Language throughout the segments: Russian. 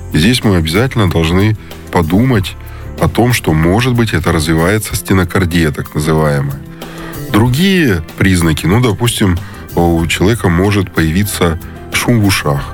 И здесь мы обязательно должны подумать о том, что, может быть, это развивается стенокардия, так называемая. Другие признаки, допустим, у человека может появиться шум в ушах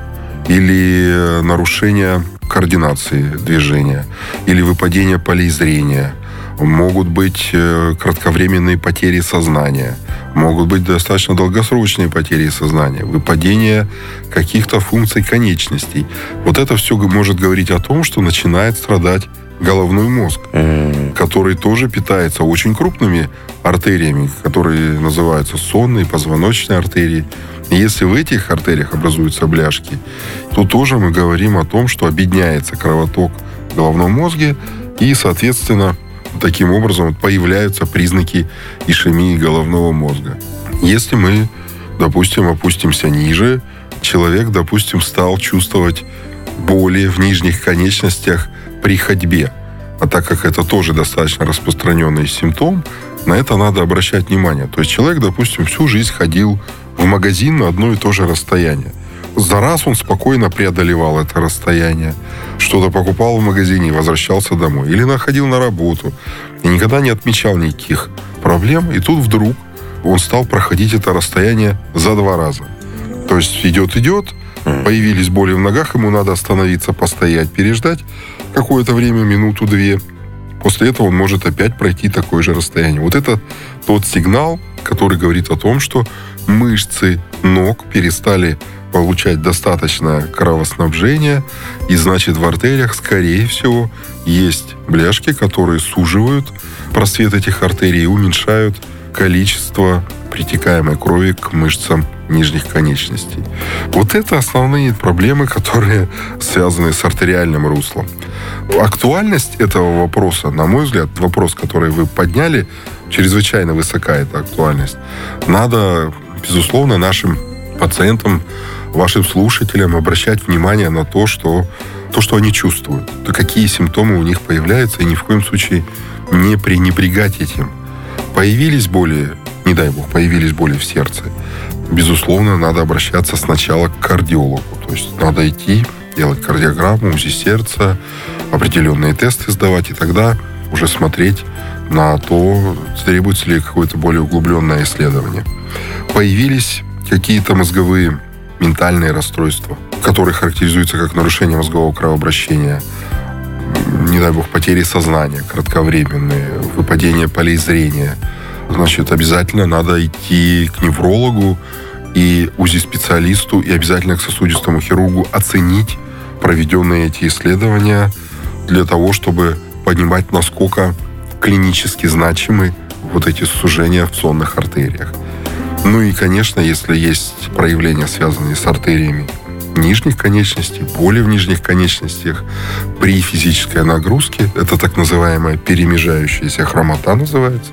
или нарушение координации движения, или выпадение полей зрения. Могут быть кратковременные потери сознания, могут быть достаточно долгосрочные потери сознания, выпадение каких-то функций конечностей. Вот это все может говорить о том, что начинает страдать головной мозг, который тоже питается очень крупными артериями, которые называются сонные, позвоночные артерии. И если в этих артериях образуются бляшки, то тоже мы говорим о том, что обедняется кровоток в головном мозге, и, соответственно, таким образом появляются признаки ишемии головного мозга. Если мы, допустим, опустимся ниже, человек, допустим, стал чувствовать боли в нижних конечностях при ходьбе. А так как это тоже достаточно распространенный симптом, на это надо обращать внимание. То есть человек, допустим, всю жизнь ходил в магазин на одно и то же расстояние. За раз он спокойно преодолевал это расстояние. Что-то покупал в магазине и возвращался домой. Или находил на работу. И никогда не отмечал никаких проблем. И тут вдруг он стал проходить это расстояние за 2 раза. То есть идет, появились боли в ногах, ему надо остановиться, постоять, переждать какое-то время, минуту-две. После этого он может опять пройти такое же расстояние. Вот это тот сигнал, который говорит о том, что мышцы ног перестали получать достаточное кровоснабжение, и, значит, в артериях, скорее всего, есть бляшки, которые суживают просвет этих артерий и уменьшают количество притекаемой крови к мышцам нижних конечностей. Вот это основные проблемы, которые связаны с артериальным руслом. Актуальность этого вопроса, на мой взгляд, вопрос, который вы подняли, чрезвычайно высока эта актуальность. Надо, безусловно, нашим пациентам, вашим слушателям обращать внимание на то, что они чувствуют, то какие симптомы у них появляются, и ни в коем случае не пренебрегать этим. Появились боли, не дай бог, появились боли в сердце, безусловно, надо обращаться сначала к кардиологу. То есть надо идти, делать кардиограмму, УЗИ сердца, определенные тесты сдавать, и тогда уже смотреть на то, требуется ли какое-то более углубленное исследование. Появились какие-то мозговые ментальные расстройства, которые характеризуются как нарушение мозгового кровообращения, не дай бог, потери сознания кратковременные, выпадение полей зрения. Значит, обязательно надо идти к неврологу и УЗИ-специалисту, и обязательно к сосудистому хирургу оценить проведенные эти исследования для того, чтобы понимать, насколько клинически значимы вот эти сужения в сонных артериях. Ну и, конечно, если есть проявления, связанные с артериями нижних конечностей, боли в нижних конечностях при физической нагрузке, это так называемая перемежающаяся хромота называется,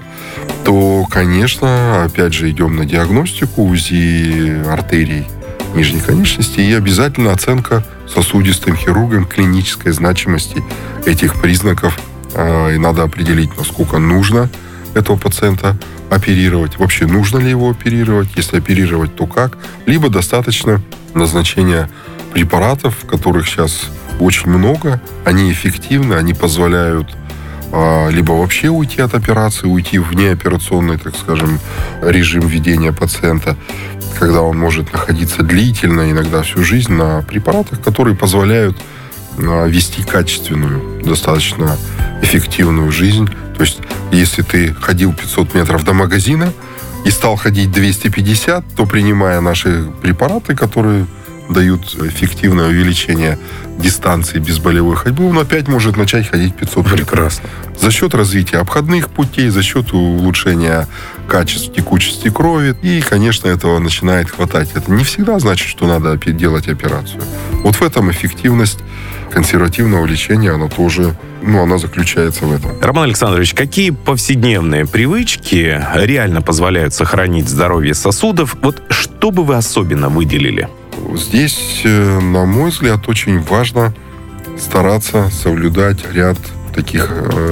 то, конечно, опять же идем на диагностику, УЗИ артерий нижних конечностей и обязательно оценка сосудистым хирургом клинической значимости этих признаков. И надо определить, насколько нужно этого пациента оперировать, вообще нужно ли его оперировать, если оперировать, то как, либо достаточно назначения препаратов, которых сейчас очень много, они эффективны, они позволяют либо вообще уйти от операции, уйти в неоперационный, так скажем, режим ведения пациента, когда он может находиться длительно, иногда всю жизнь, на препаратах, которые позволяют вести качественную, достаточно эффективную жизнь. То есть, если ты ходил 500 метров до магазина и стал ходить 250, то, принимая наши препараты, которые дают эффективное увеличение дистанции безболевой ходьбы, он опять может начать ходить 500 метров. Прекрасно. За счет развития обходных путей, за счет улучшения качества текучести крови. И, конечно, этого начинает хватать. Это не всегда значит, что надо делать операцию. Вот в этом эффективность консервативного лечения, она тоже, она заключается в этом. Роман Александрович, какие повседневные привычки реально позволяют сохранить здоровье сосудов? Вот что бы вы особенно выделили? Здесь, на мой взгляд, очень важно стараться соблюдать ряд таких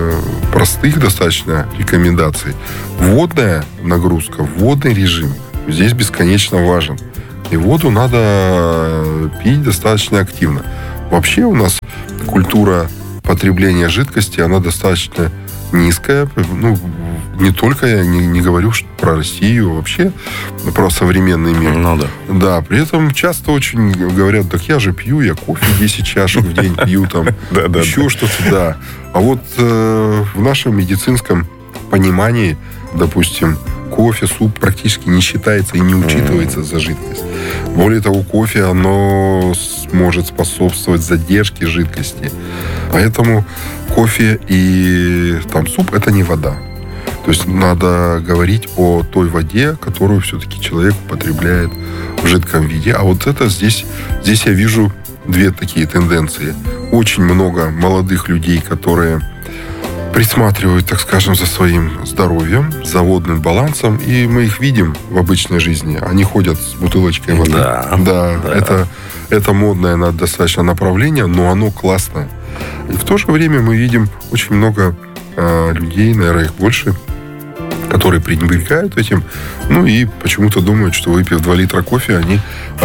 простых достаточно рекомендаций. Водная нагрузка, водный режим здесь бесконечно важен. И воду надо пить достаточно активно. Вообще у нас культура потребления жидкости, она достаточно низкая. Ну, не только я не говорю про Россию, вообще про современный мир. Ну да. Да, при этом часто очень говорят, так я же пью, я кофе 10 чашек в день пью, там, еще что-то, да. А вот в нашем медицинском понимании, допустим, кофе, суп практически не считается и не учитывается за жидкость. Более того, кофе, оно может способствовать задержке жидкости. Поэтому кофе и там суп – это не вода. То есть надо говорить о той воде, которую все-таки человек употребляет в жидком виде. А вот это здесь я вижу две такие тенденции. Очень много молодых людей, которые присматривают, так скажем, за своим здоровьем, за водным балансом, и мы их видим в обычной жизни. Они ходят с бутылочкой воды. Да. Это модное достаточно направление, но оно классное. И в то же время мы видим очень много людей, наверное, их больше, которые пренебрегают этим, ну и почему-то думают, что выпив 2 литра кофе, они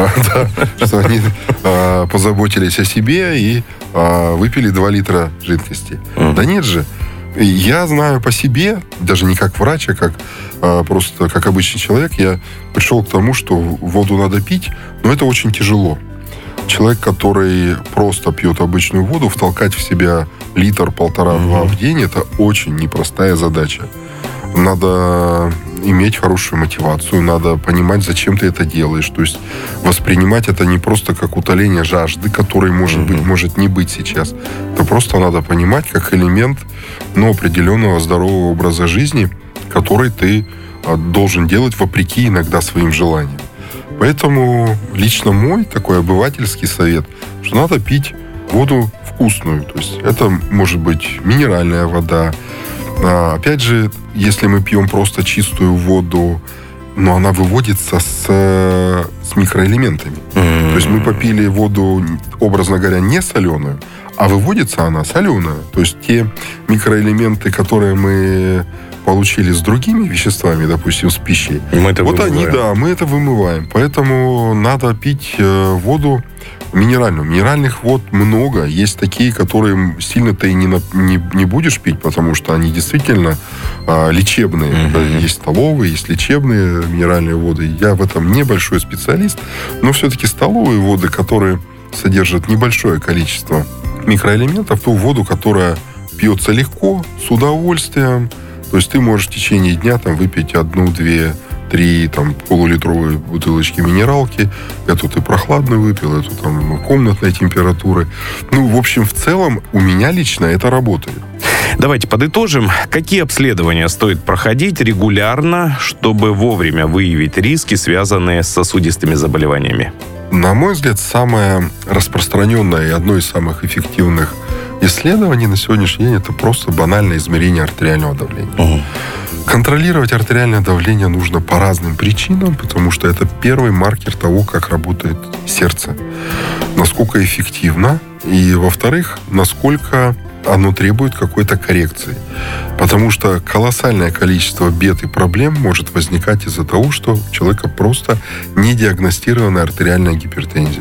позаботились о себе и выпили 2 литра жидкости. Да нет же. Я знаю по себе, даже не как врач, а как просто как обычный человек, я пришел к тому, что воду надо пить, но это очень тяжело. Человек, который просто пьет обычную воду, втолкать в себя литр, 1,5-2 в день, это очень непростая задача. Надо иметь хорошую мотивацию, надо понимать, зачем ты это делаешь. То есть воспринимать это не просто как утоление жажды, которой, может быть, может не быть сейчас. Это просто надо понимать как элемент, определенного здорового образа жизни, который ты должен делать вопреки иногда своим желаниям. Поэтому лично мой такой обывательский совет, что надо пить воду вкусную. То есть это может быть минеральная вода. Опять же, если мы пьем просто чистую воду, но она выводится с микроэлементами. То есть мы попили воду, образно говоря, не соленую, а выводится она соленая. То есть те микроэлементы, которые мы получили с другими веществами, допустим, с пищей, мы это вымываем. Поэтому надо пить воду минеральную. Минеральных вод много. Есть такие, которые сильно ты не будешь пить, потому что они действительно лечебные. Есть столовые, есть лечебные минеральные воды. Я в этом небольшой специалист, но все-таки столовые воды, которые содержат небольшое количество микроэлементов, ту воду, которая пьется легко, с удовольствием. То есть ты можешь в течение дня выпить 1, 2, 3 полулитровые бутылочки минералки. Эту ты прохладную выпил, эту комнатной температуры. В общем, в целом у меня лично это работает. Давайте подытожим. Какие обследования стоит проходить регулярно, чтобы вовремя выявить риски, связанные с сосудистыми заболеваниями? На мой взгляд, самое распространенное и одно из самых эффективных исследований на сегодняшний день — это просто банальное измерение артериального давления. Контролировать артериальное давление нужно по разным причинам, потому что это первый маркер того, как работает сердце. Насколько эффективно, и, во-вторых, насколько оно требует какой-то коррекции. Потому что колоссальное количество бед и проблем может возникать из-за того, что у человека просто не диагностированная артериальная гипертензия.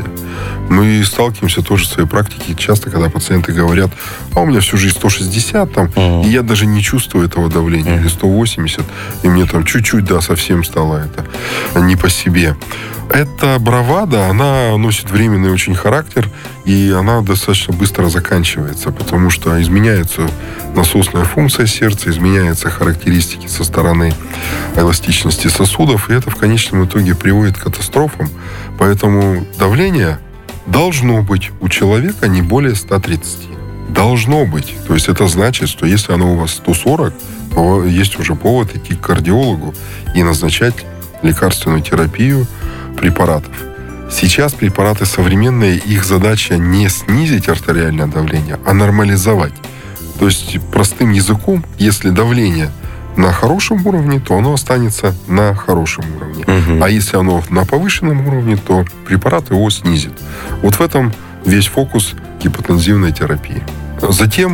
Мы сталкиваемся тоже в своей практике часто, когда пациенты говорят: а у меня всю жизнь 160, и я даже не чувствую этого давления, или 180, и мне чуть-чуть, совсем стало это не по себе. Эта бравада, она носит временный очень характер, и она достаточно быстро заканчивается, потому что изменяется насосная функция сердца, изменяются характеристики со стороны эластичности сосудов, и это в конечном итоге приводит к катастрофам. Поэтому давление должно быть у человека не более 130. Должно быть. То есть это значит, что если оно у вас 140, то есть уже повод идти к кардиологу и назначать лекарственную терапию препаратов. Сейчас препараты современные, их задача не снизить артериальное давление, а нормализовать. То есть простым языком, если давление на хорошем уровне, то оно останется на хорошем уровне. А если оно на повышенном уровне, то препарат его снизит. Вот в этом весь фокус гипотензивной терапии. Затем,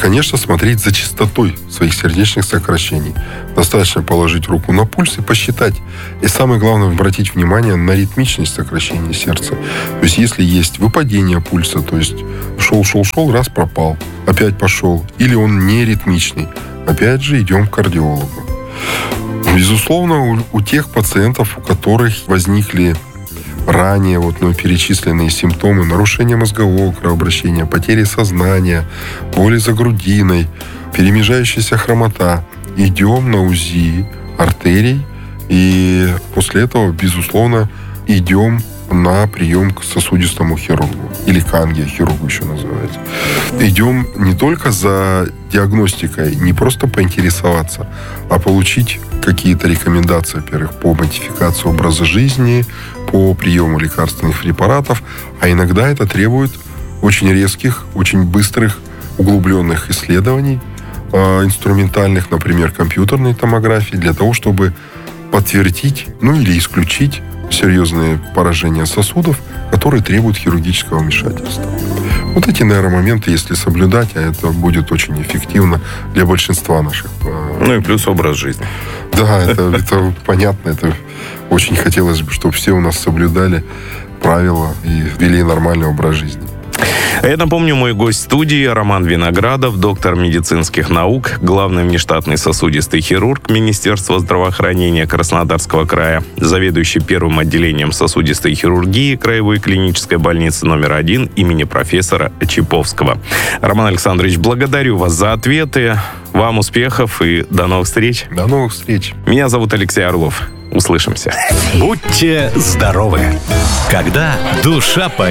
конечно, смотреть за частотой своих сердечных сокращений. Достаточно положить руку на пульс и посчитать. И самое главное, обратить внимание на ритмичность сокращения сердца. То есть, если есть выпадение пульса, то есть шел, раз пропал, опять пошел, или он не ритмичный, опять же идем к кардиологу. Безусловно, у тех пациентов, у которых возникли ранее перечисленные симптомы нарушения мозгового кровообращения, потери сознания, боли за грудиной, перемежающаяся хромота, идем на УЗИ артерий, и после этого, безусловно, идем на прием к сосудистому хирургу, или к ангиохирургу еще называется. Идем не только за диагностикой, не просто поинтересоваться, а получить какие-то рекомендации, во-первых, по модификации образа жизни, по приему лекарственных препаратов, а иногда это требует очень резких, очень быстрых, углубленных исследований, инструментальных, например, компьютерной томографии, для того, чтобы подтвердить, или исключить серьезные поражения сосудов, которые требуют хирургического вмешательства. Вот эти, наверное, моменты, если соблюдать, а это будет очень эффективно для большинства наших. И плюс образ жизни. Да, это понятно. Это очень хотелось бы, чтобы все у нас соблюдали правила и вели нормальный образ жизни. Я напомню, мой гость студии Роман Виноградов, доктор медицинских наук, главный внештатный сосудистый хирург Министерства здравоохранения Краснодарского края, заведующий первым отделением сосудистой хирургии Краевой клинической больницы номер 1 имени профессора Чиповского. Роман Александрович, благодарю вас за ответы. Вам успехов и до новых встреч. До новых встреч. Меня зовут Алексей Орлов. Услышимся. Будьте здоровы! Когда душа поет.